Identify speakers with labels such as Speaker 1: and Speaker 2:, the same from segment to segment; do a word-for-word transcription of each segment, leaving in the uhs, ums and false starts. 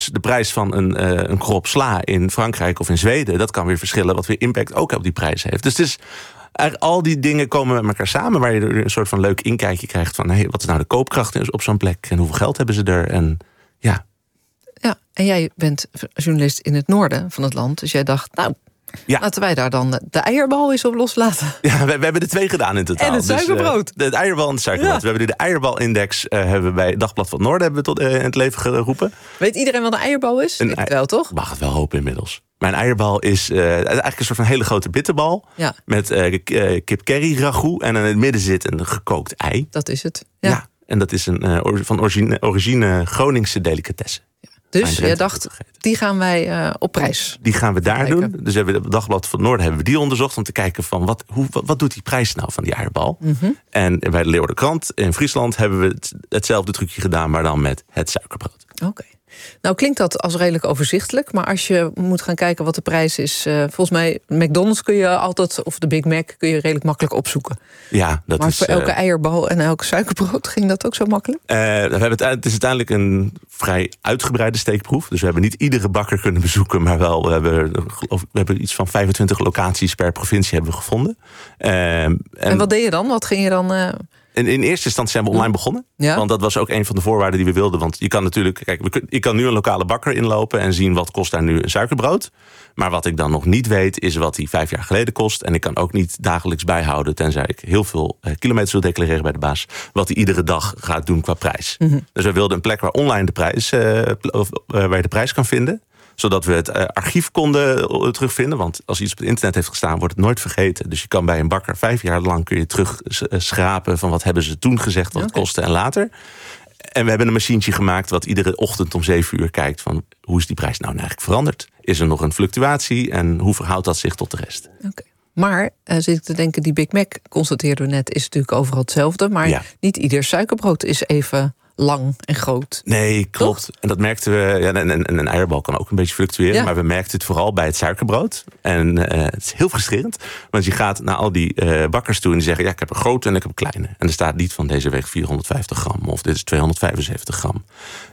Speaker 1: de prijs van een, uh, een krop sla in Frankrijk of in Zweden, dat kan weer verschillen, wat weer impact ook op die prijs heeft. Dus het is, eigenlijk al die dingen komen met elkaar samen, waar je er een soort van leuk inkijkje krijgt van, hey, wat is nou de koopkracht op zo'n plek en hoeveel geld hebben ze er? En ja.
Speaker 2: Ja, en jij bent journalist in het noorden van het land, dus jij dacht, nou, ja. laten wij daar dan de eierbal eens op loslaten.
Speaker 1: Ja, we, we hebben er twee gedaan in totaal.
Speaker 2: En het suikerbrood.
Speaker 1: Dus, uh, de, de eierbal en het suikerbrood. Ja. We hebben nu de eierbalindex uh, hebben we bij Dagblad van het Noorden hebben we tot, uh, in het leven geroepen.
Speaker 2: Weet iedereen wat een eierbal is? Een ei- wel, toch?
Speaker 1: Mag het wel hopen inmiddels. Mijn eierbal is uh, eigenlijk een soort van hele grote bitterbal. Ja. Met uh, kip curry ragout. En in het midden zit een gekookt ei.
Speaker 2: Dat is het. Ja. ja
Speaker 1: en dat is een, uh, van origine, origine Groningse delicatesse.
Speaker 2: Dus jij dacht, die gaan wij uh, op prijs.
Speaker 1: Die gaan we daar kijken. doen. Dus hebben we op het Dagblad van het Noorden hebben we die onderzocht om te kijken van wat, hoe, wat, wat doet die prijs nou van die eierbal. Mm-hmm. En bij de Leeuwardenkrant in Friesland hebben we het, hetzelfde trucje gedaan, maar dan met het suikerbrood.
Speaker 2: Oké. Okay. Nou klinkt dat als redelijk overzichtelijk, maar als je moet gaan kijken wat de prijs is, uh, volgens mij McDonald's kun je altijd, of de Big Mac kun je redelijk makkelijk opzoeken.
Speaker 1: Ja, dat
Speaker 2: maar
Speaker 1: is.
Speaker 2: Maar voor elke
Speaker 1: uh,
Speaker 2: eierbal en elke suikerbrood ging dat ook zo makkelijk?
Speaker 1: Uh, we hebben het, het is uiteindelijk een vrij uitgebreide steekproef, dus we hebben niet iedere bakker kunnen bezoeken, maar wel we hebben, we hebben iets van vijfentwintig locaties per provincie hebben we gevonden. Uh, en,
Speaker 2: en wat deed je dan? Wat ging je dan? Uh...
Speaker 1: In, in eerste instantie zijn we online begonnen. Ja. Want dat was ook een van de voorwaarden die we wilden. Want je kan natuurlijk, kijk, we, je kan nu een lokale bakker inlopen en zien wat kost daar nu een suikerbrood. Maar wat ik dan nog niet weet, is wat die vijf jaar geleden kost. En ik kan ook niet dagelijks bijhouden, tenzij ik heel veel uh, kilometers wil declareren bij de baas, wat hij iedere dag gaat doen qua prijs. Mm-hmm. Dus we wilden een plek waar online de prijs, uh, of, uh, waar je de prijs kan vinden. Zodat we het uh, archief konden terugvinden. Want als iets op het internet heeft gestaan, wordt het nooit vergeten. Dus je kan bij een bakker vijf jaar lang kun je terug schrapen van wat hebben ze toen gezegd, wat het okay. kostte en later. En we hebben een machientje gemaakt wat iedere ochtend om zeven uur kijkt van hoe is die prijs nou eigenlijk veranderd? Is er nog een fluctuatie en hoe verhoudt dat zich tot de rest?
Speaker 2: Oké. Okay. Maar, uh, zit ik te denken, die Big Mac, constateerden we net, is natuurlijk overal hetzelfde. Maar ja. niet ieder suikerbrood is even lang en groot.
Speaker 1: Nee, klopt. Toch? En dat merkten we. Ja, en, en, en een eierbal kan ook een beetje fluctueren. Ja. Maar we merkten het vooral bij het suikerbrood. En uh, het is heel frustrerend. Want je gaat naar al die uh, bakkers toe en die zeggen, ja, ik heb een grote en ik heb een kleine. En er staat niet van deze weegt vierhonderdvijftig gram of dit is tweehonderdvijfenzeventig gram.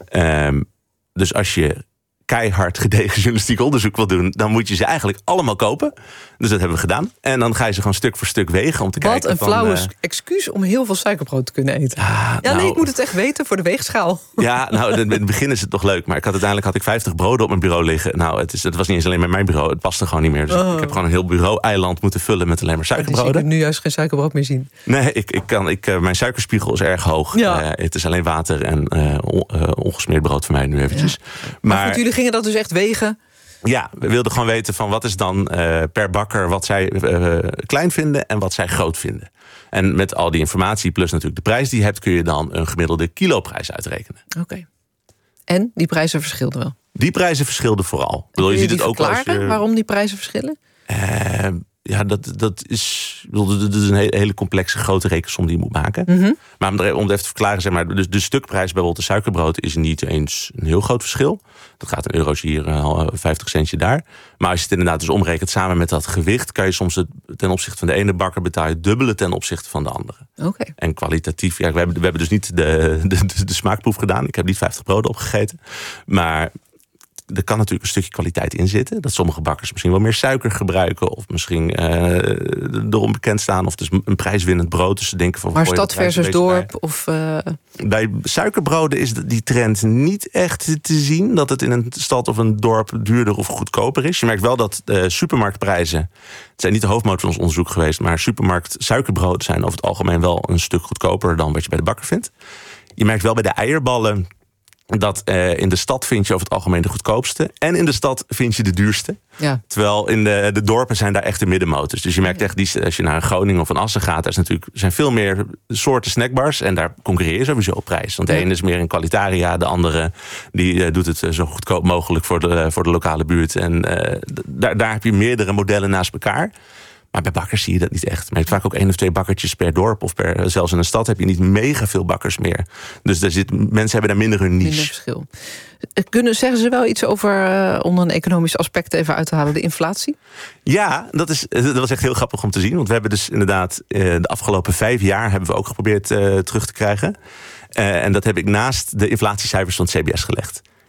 Speaker 1: Um, dus als je keihard gedegen journalistiek onderzoek wil doen, dan moet je ze eigenlijk allemaal kopen. Dus dat hebben we gedaan. En dan ga je ze gewoon stuk voor stuk wegen om te
Speaker 2: Wat
Speaker 1: kijken.
Speaker 2: Wat een flauwe
Speaker 1: uh,
Speaker 2: excuus om heel veel suikerbrood te kunnen eten.
Speaker 1: Ah,
Speaker 2: ja,
Speaker 1: nou,
Speaker 2: nee, ik moet het echt weten voor de weegschaal.
Speaker 1: Ja, nou, in het begin is het nog leuk. Maar ik had uiteindelijk had ik vijftig broden op mijn bureau liggen. Nou, het, is, het was niet eens alleen met mijn bureau. Het paste gewoon niet meer. Dus oh. ik heb gewoon een heel bureau-eiland moeten vullen met alleen maar suikerbroden.
Speaker 2: Dus ik kan nu juist geen suikerbrood meer zien.
Speaker 1: Nee, ik, ik kan, ik, uh, mijn suikerspiegel is erg hoog. Ja. Uh, het is alleen water en uh, on, uh, ongesmeerd brood voor mij nu eventjes. Ja.
Speaker 2: Maar, maar goed, jullie gingen dat dus echt wegen?
Speaker 1: Ja, we wilden gewoon weten van wat is dan uh, per bakker wat zij uh, klein vinden en wat zij groot vinden. En met al die informatie plus natuurlijk de prijs die je hebt, kun je dan een gemiddelde kiloprijs uitrekenen.
Speaker 2: Oké. Okay. En die prijzen verschilden wel?
Speaker 1: Die prijzen verschilden vooral.
Speaker 2: Kun je,
Speaker 1: je ziet
Speaker 2: het
Speaker 1: ook
Speaker 2: als je... waarom die prijzen verschillen?
Speaker 1: Uh, ja, dat, dat, is, dat is een hele complexe grote rekensom die je moet maken. Mm-hmm. Maar om, er, om het even te verklaren, zeg maar, dus de stukprijs bij bijvoorbeeld de suikerbrood is niet eens een heel groot verschil. Dat gaat een eurotje hier, uh, vijftig centje daar. Maar als je het inderdaad dus omrekent samen met dat gewicht, kan je soms het, ten opzichte van de ene bakker betaal je dubbele ten opzichte van de andere.
Speaker 2: Okay. En
Speaker 1: kwalitatief, ja, we hebben, we hebben dus niet de, de, de, de smaakproef gedaan. Ik heb niet vijftig broden opgegeten. Maar er kan natuurlijk een stukje kwaliteit in zitten. Dat sommige bakkers misschien wel meer suiker gebruiken. Of misschien uh, erom bekend staan. Of dus een prijswinnend brood. Dus ze denken van,
Speaker 2: maar stad versus dorp? Of, uh...
Speaker 1: Bij suikerbroden is die trend niet echt te zien. Dat het in een stad of een dorp duurder of goedkoper is. Je merkt wel dat de supermarktprijzen, het zijn niet de hoofdmoot van ons onderzoek geweest, maar supermarkt suikerbrood zijn over het algemeen wel een stuk goedkoper dan wat je bij de bakker vindt. Je merkt wel bij de eierballen dat uh, in de stad vind je over het algemeen de goedkoopste. En in de stad vind je de duurste. Ja. Terwijl in de, de dorpen zijn daar echt de middenmotors. Dus je merkt echt, die, als je naar een Groningen of een Assen gaat, er is natuurlijk, zijn veel meer soorten snackbars. En daar concurreer je sowieso op prijs. Want de ja. ene is meer een kwalitaria, de andere die uh, doet het zo goedkoop mogelijk voor de, voor de lokale buurt. En uh, daar, daar heb je meerdere modellen naast elkaar. Maar bij bakkers zie je dat niet echt. Maar je hebt vaak ook één of twee bakkertjes per dorp. Of per, zelfs in een stad heb je niet mega veel bakkers meer. Dus daar zit, mensen hebben daar minder hun niche.
Speaker 2: Minder verschil. Kunnen, zeggen ze wel iets over, uh, om een economisch aspect even uit te halen, de inflatie?
Speaker 1: Ja, dat, is, dat was echt heel grappig om te zien. Want we hebben dus inderdaad uh, de afgelopen vijf jaar hebben we ook geprobeerd uh, terug te krijgen. Uh, en dat heb ik naast de inflatiecijfers van het C B S gelegd.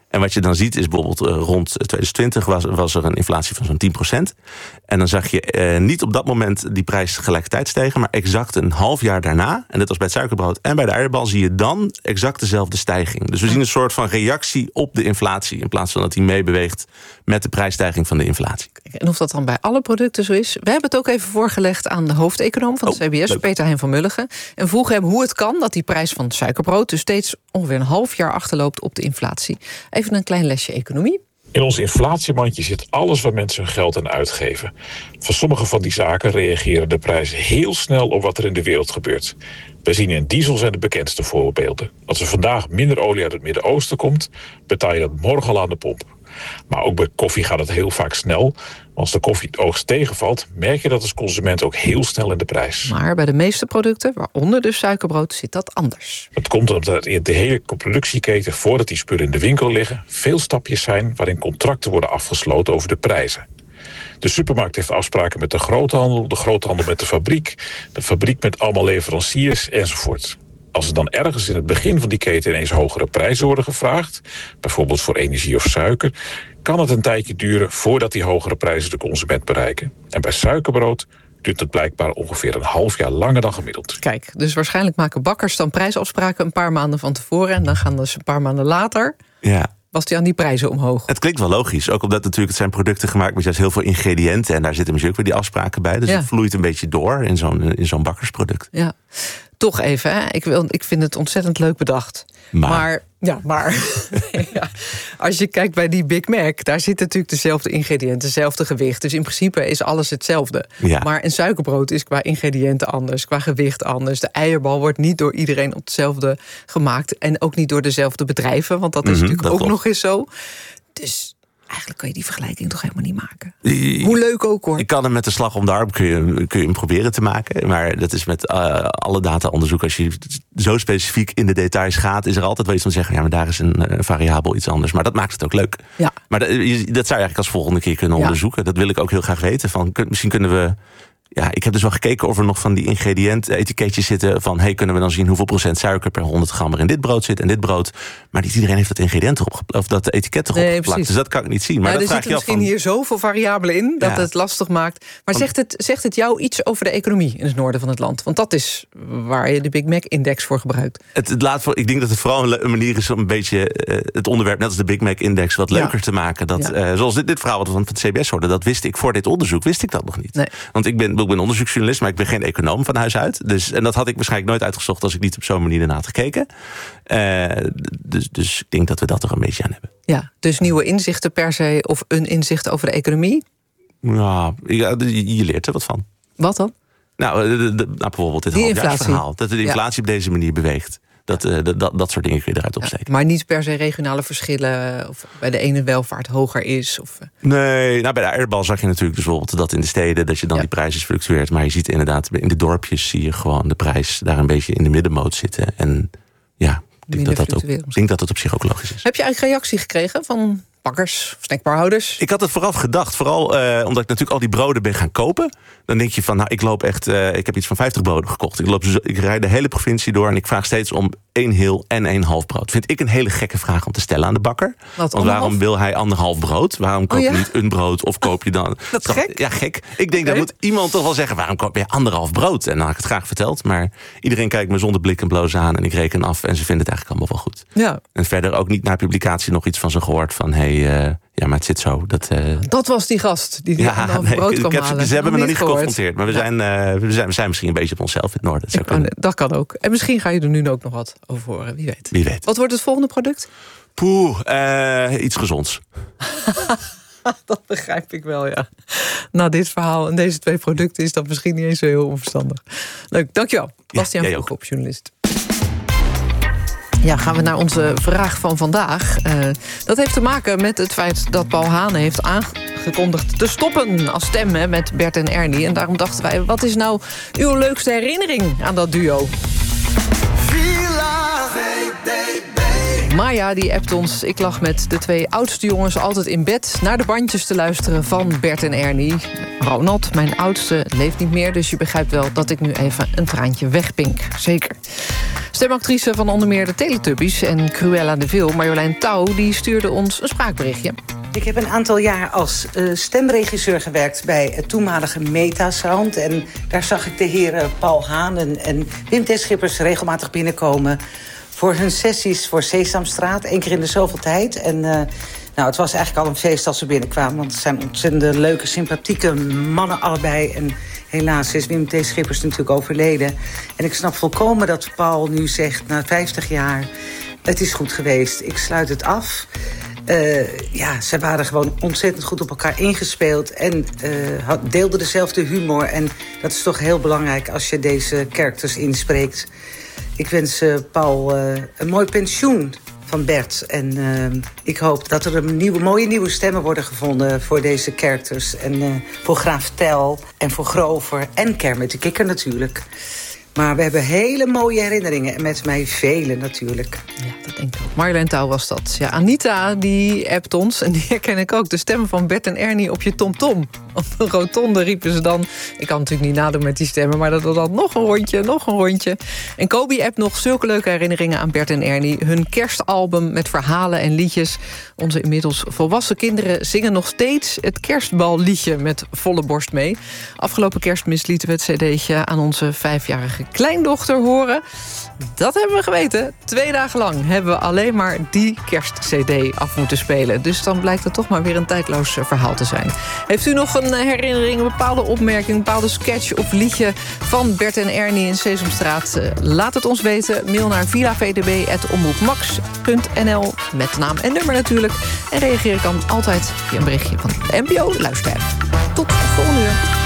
Speaker 1: En wat je dan ziet is bijvoorbeeld uh, rond twintig twintig was, was er een inflatie van zo'n tien procent. En dan zag je uh, niet op dat moment die prijs tegelijkertijd stijgen, maar exact een half jaar daarna, en dat was bij het suikerbrood en bij de eierbal, zie je dan exact dezelfde stijging. Dus we zien een soort van reactie op de inflatie, in plaats van dat die meebeweegt met de prijsstijging van de inflatie.
Speaker 2: En of dat dan bij alle producten zo is? We hebben het ook even voorgelegd aan de hoofdeconoom van het
Speaker 1: oh,
Speaker 2: C B S,
Speaker 1: leuk.
Speaker 2: Peter Hein van Mulligen. En vroegen hem hoe het kan dat die prijs van suikerbrood dus steeds ongeveer een half jaar achterloopt op de inflatie. Even een klein lesje economie.
Speaker 3: In ons inflatiemandje zit alles waar mensen hun geld aan uitgeven. Van sommige van die zaken reageren de prijzen heel snel op wat er in de wereld gebeurt. Benzine en diesel zijn de bekendste voorbeelden. Als er vandaag minder olie uit het Midden-Oosten komt, betaal je dat morgen al aan de pomp. Maar ook bij koffie gaat het heel vaak snel. Als de koffieoogst tegenvalt, merk je dat als consument ook heel snel in de prijs.
Speaker 2: Maar bij de meeste producten, waaronder dus suikerbrood, zit dat anders.
Speaker 3: Het komt omdat er in de hele productieketen, voordat die spullen in de winkel liggen, veel stapjes zijn waarin contracten worden afgesloten over de prijzen. De supermarkt heeft afspraken met de groothandel, de groothandel met de fabriek, de fabriek met allemaal leveranciers enzovoort. Als er dan ergens in het begin van die keten ineens hogere prijzen worden gevraagd, bijvoorbeeld voor energie of suiker, kan het een tijdje duren voordat die hogere prijzen de consument bereiken. En bij suikerbrood duurt het blijkbaar ongeveer een half jaar langer dan gemiddeld.
Speaker 2: Kijk, dus waarschijnlijk maken bakkers dan prijsafspraken een paar maanden van tevoren en dan gaan dus een paar maanden later
Speaker 1: Ja.
Speaker 2: was die aan die prijzen omhoog.
Speaker 1: Het klinkt wel logisch, ook omdat natuurlijk het zijn producten gemaakt met juist heel veel ingrediënten en daar zitten misschien ook weer die afspraken bij. Dus
Speaker 2: Ja.
Speaker 1: het vloeit een beetje door in zo'n, in zo'n bakkersproduct.
Speaker 2: Ja, toch even. Hè? Ik, wil, ik vind het ontzettend leuk bedacht.
Speaker 1: Maar,
Speaker 2: Maar, ja, maar ja, als je kijkt bij die Big Mac, daar zitten natuurlijk dezelfde ingrediënten, dezelfde gewicht. Dus in principe is alles hetzelfde.
Speaker 1: Ja.
Speaker 2: Maar een suikerbrood is qua ingrediënten anders, qua gewicht anders. De eierbal wordt niet door iedereen op hetzelfde gemaakt. En ook niet door dezelfde bedrijven, want dat is
Speaker 1: Mhm,
Speaker 2: natuurlijk
Speaker 1: dat
Speaker 2: ook
Speaker 1: klopt.
Speaker 2: nog eens zo. Dus eigenlijk kan je die vergelijking toch helemaal niet maken.
Speaker 1: Die-
Speaker 2: Hoe leuk ook hoor.
Speaker 1: Je kan hem met de slag om de arm kun je, kun je hem proberen te maken. Maar dat is met uh, alle data-onderzoek. Als je zo specifiek in de details gaat, is er altijd wel iets van zeggen, ja, maar daar is een, uh, variabel iets anders. Maar dat maakt het ook leuk.
Speaker 2: Ja.
Speaker 1: Maar dat, je- dat zou je eigenlijk als volgende keer kunnen
Speaker 2: Ja.
Speaker 1: onderzoeken. Dat wil ik ook heel graag weten. Van, kun- misschien kunnen we. Ja, ik heb dus wel gekeken of er nog van die ingrediënt-etiketjes zitten van, hey, kunnen we dan zien hoeveel procent suiker per honderd gram er in dit brood zit en dit brood. Maar niet iedereen heeft dat ingrediënt erop gepla- of dat etiket erop
Speaker 2: Nee,
Speaker 1: geplakt.
Speaker 2: precies.
Speaker 1: Dus dat kan ik niet zien. Maar
Speaker 2: Maar
Speaker 1: dat
Speaker 2: er
Speaker 1: vraag
Speaker 2: zitten
Speaker 1: je af
Speaker 2: misschien
Speaker 1: van,
Speaker 2: hier zoveel variabelen in dat
Speaker 1: Ja.
Speaker 2: het lastig maakt. Maar zegt het, zegt het jou iets over de economie in het noorden van het land? Want dat is waar je de Big Mac-index voor gebruikt.
Speaker 1: Het, het laat voor, ik denk dat het vooral een, le- een manier is om een beetje uh, het onderwerp, net als de Big Mac-index, wat
Speaker 2: Ja.
Speaker 1: leuker te maken. Dat,
Speaker 2: Ja.
Speaker 1: uh, zoals dit, dit verhaal wat we van het C B S hoorden, dat wist ik voor dit onderzoek, wist ik dat nog niet.
Speaker 2: Nee.
Speaker 1: Want ik ben, ik ben onderzoeksjournalist, maar ik ben geen econoom van huis uit. Dus, en dat had ik waarschijnlijk nooit uitgezocht als ik niet op zo'n manier ernaar had gekeken. Uh, dus, dus ik denk dat we dat er een beetje aan hebben.
Speaker 2: Ja, dus nieuwe inzichten per se of een inzicht over de economie.
Speaker 1: Ja, ja, je je leert er wat van.
Speaker 2: Wat dan?
Speaker 1: Nou, de, de, de- nou bijvoorbeeld dit
Speaker 2: Die
Speaker 1: halfjaarsverhaal.
Speaker 2: inflatie.
Speaker 1: Dat de inflatie op deze manier beweegt. Dat, uh, dat, dat, dat soort dingen kun je eruit opsteken.
Speaker 2: Maar niet per se regionale verschillen of bij de ene welvaart hoger is. Of,
Speaker 1: Nee, nou bij de eierbal zag je natuurlijk dus bijvoorbeeld dat in de steden dat je dan
Speaker 2: Ja.
Speaker 1: die prijzen fluctueert. Maar je ziet inderdaad in de dorpjes zie je gewoon de prijs daar een beetje in de middenmoot zitten. En ja, ik denk
Speaker 2: Minder
Speaker 1: dat dat, ook,
Speaker 2: fluctueren
Speaker 1: ik denk dat het op zich ook logisch is.
Speaker 2: Heb je eigenlijk reactie gekregen van bakkers, snackbarhouders?
Speaker 1: Ik had het vooraf gedacht, vooral uh, omdat ik natuurlijk al die broden ben gaan kopen. Dan denk je van, nou, ik loop echt, uh, ik heb iets van vijftig broden gekocht. Ik, loop, zo- ik rijd de hele provincie door en ik vraag steeds om één heel en één half brood. Vind ik een hele gekke vraag om te stellen aan de bakker.
Speaker 2: Wat,
Speaker 1: Want
Speaker 2: anderhalf?
Speaker 1: waarom wil hij anderhalf brood? Waarom koop
Speaker 2: Oh, ja?
Speaker 1: je niet een brood of koop je dan...
Speaker 2: Dat is gek.
Speaker 1: Ja, gek. Ik denk,
Speaker 2: Oké.
Speaker 1: dat moet iemand toch wel zeggen, waarom koop je anderhalf brood? En dan had ik het graag verteld, maar iedereen kijkt me zonder blik en bloos aan en ik reken af en ze vinden het eigenlijk allemaal wel goed.
Speaker 2: Ja,
Speaker 1: En verder ook niet na publicatie nog iets van ze gehoord van, hé, hey, uh, ja, maar het zit zo. Dat, uh,
Speaker 2: dat was die gast die, die
Speaker 1: ja,
Speaker 2: anderhalf
Speaker 1: nee,
Speaker 2: brood
Speaker 1: ik,
Speaker 2: kwam
Speaker 1: ik heb,
Speaker 2: halen.
Speaker 1: ze hebben me nog niet
Speaker 2: gehoord.
Speaker 1: geconfronteerd, maar we,
Speaker 2: Ja.
Speaker 1: zijn, uh, we, zijn, we zijn misschien een beetje op onszelf in het noorden. Dat, zou
Speaker 2: Ik- oh,
Speaker 1: kunnen.
Speaker 2: dat kan ook. En misschien ga je er nu ook nog wat over horen, wie weet.
Speaker 1: Wie weet.
Speaker 2: Wat wordt het volgende product?
Speaker 1: Poeh, uh, iets gezonds.
Speaker 2: Dat begrijp ik wel, ja. Na dit verhaal en deze twee producten is dat misschien niet eens zo heel onverstandig. Leuk, dankjewel. Bastiaan
Speaker 1: jij
Speaker 2: Vroegop, journalist. Ja, gaan we naar onze vraag van vandaag. Uh, dat heeft te maken met het feit dat Paul Hane heeft aangekondigd te stoppen als stem hè, met Bert en Ernie. En daarom dachten wij, wat is nou uw leukste herinnering aan dat duo?
Speaker 4: Villa V D B.
Speaker 2: Maya die appt ons: ik lag met de twee oudste jongens altijd in bed naar de bandjes te luisteren van Bert en Ernie. Ronald, mijn oudste, leeft niet meer, dus je begrijpt wel dat ik nu even een traantje wegpink. Zeker. Stemactrice van onder meer de Teletubbies en Cruella de Vil, Marjolein Touw, die stuurde ons een spraakberichtje.
Speaker 4: Ik heb een aantal jaar als uh, stemregisseur gewerkt bij het toenmalige Metasound. En daar zag ik de heren Paul Haan en, en Wim T. Schippers regelmatig binnenkomen voor hun sessies voor Sesamstraat, één keer in de zoveel tijd. En uh, nou, het was eigenlijk al een feest als ze binnenkwamen, want het zijn ontzettend leuke, sympathieke mannen allebei. En helaas is Wim T. Schippers natuurlijk overleden. En ik snap volkomen dat Paul nu zegt, na vijftig jaar, het is goed geweest, ik sluit het af. Uh, ja, ze waren gewoon ontzettend goed op elkaar ingespeeld en uh, had, deelden dezelfde humor. En dat is toch heel belangrijk als je deze characters inspreekt. Ik wens uh, Paul uh, een mooi pensioen van Bert. En uh, ik hoop dat er een nieuwe, mooie nieuwe stemmen worden gevonden voor deze characters. En uh, voor Graaf Tel en voor Grover en Kermit de Kikker natuurlijk. Maar we hebben hele mooie herinneringen. En met mij vele natuurlijk.
Speaker 2: Ja, dat denk ik ook. Marjolein Touw was dat. Ja, Anita, die appt ons. En die herken ik ook. De stem van Bert en Ernie op je tomtom. Op een rotonde riepen ze dan. Ik kan natuurlijk niet nadoen met die stemmen. Maar dat was dan nog een rondje, nog een rondje. En Kobi appt nog zulke leuke herinneringen aan Bert en Ernie. Hun kerstalbum met verhalen en liedjes. Onze inmiddels volwassen kinderen zingen nog steeds het kerstballiedje met volle borst mee. Afgelopen kerstmis lieten we het cd'tje aan onze vijfjarige kleindochter horen. Dat hebben we geweten. Twee dagen lang hebben we alleen maar die kerstcd af moeten spelen. Dus dan blijkt het toch maar weer een tijdloos verhaal te zijn. Heeft u nog een herinnering, een bepaalde opmerking, een bepaalde sketch of liedje van Bert en Ernie in Sesamstraat? Laat het ons weten. Mail naar villavdb apenstaartje omroepmax punt n l met naam en nummer natuurlijk. En reageer kan altijd via een berichtje van de N P O Luisteraar. Tot de volgende uur.